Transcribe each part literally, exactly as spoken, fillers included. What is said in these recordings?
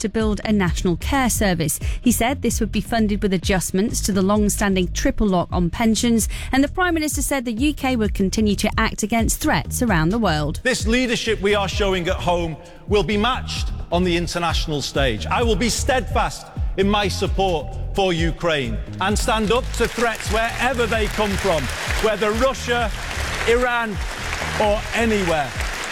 to build a national care service. He said this would be funded with adjustments to the long-standing triple lock on pensions, and the Prime Minister said the U K would continue to act against threats around the world. This leadership we are showing at home will be matched on the international stage. I will be steadfast in my support for Ukraine and stand up to threats wherever they come from, whether Russia, Iran or anywhere.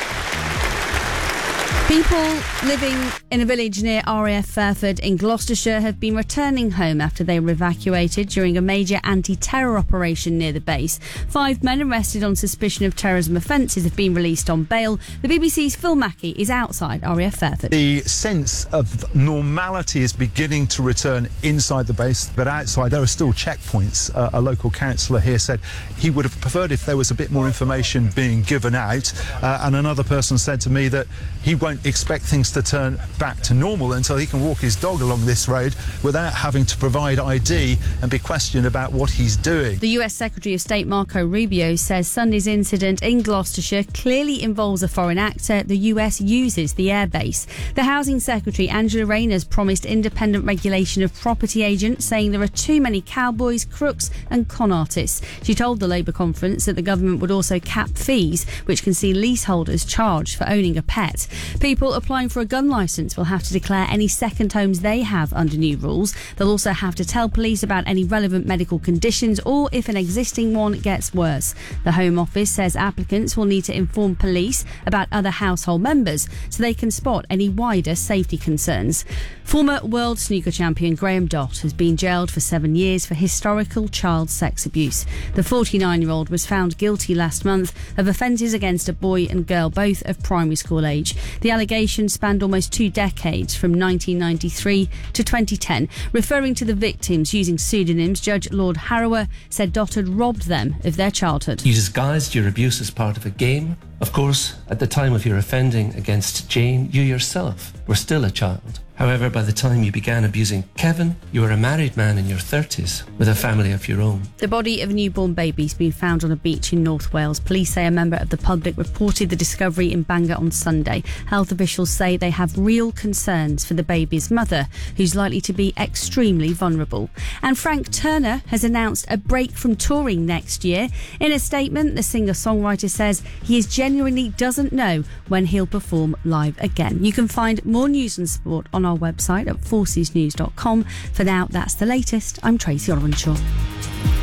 People living in a village near R A F Fairford in Gloucestershire have been returning home after they were evacuated during a major anti-terror operation near the base. Five men arrested on suspicion of terrorism offences have been released on bail. The B B C's Phil Mackey is outside R A F Fairford. The sense of normality is beginning to return inside the base, but outside there are still checkpoints. Uh, a local councillor here said he would have preferred if there was a bit more information being given out, uh, and another person said to me that he won't expect things to turn back to normal until he can walk his dog along this road without having to provide I D and be questioned about what he's doing. The U S Secretary of State Marco Rubio says Sunday's incident in Gloucestershire clearly involves a foreign actor. The U S uses the airbase. The Housing Secretary Angela Rayner has promised independent regulation of property agents, saying there are too many cowboys, crooks and con artists. She told the Labour conference that the government would also cap fees, which can see leaseholders charged for owning a pet. People applying for a gun licence will have to declare any second homes they have under new rules. They'll also have to tell police about any relevant medical conditions or if an existing one gets worse. The Home Office says applicants will need to inform police about other household members so they can spot any wider safety concerns. Former world snooker champion Graham Dott has been jailed for seven years for historical child sex abuse. The forty-nine-year-old was found guilty last month of offences against a boy and girl, both of primary school age. The allegations spanned almost two decades, from nineteen ninety-three to twenty ten. Referring to the victims using pseudonyms, Judge Lord Harrower said Dott had robbed them of their childhood. You disguised your abuse as part of a game. Of course, at the time of your offending against Jane, you yourself were still a child. However, by the time you began abusing Kevin, you were a married man in your thirties with a family of your own. The body of a newborn baby has been found on a beach in North Wales. Police say a member of the public reported the discovery in Bangor on Sunday. Health officials say they have real concerns for the baby's mother, who's likely to be extremely vulnerable. And Frank Turner has announced a break from touring next year. In a statement, the singer-songwriter says he is genuinely doesn't know when he'll perform live again. You can find more news and sport on our website at forces news dot com. For now, that's the latest. I'm Tracy Orenshaw.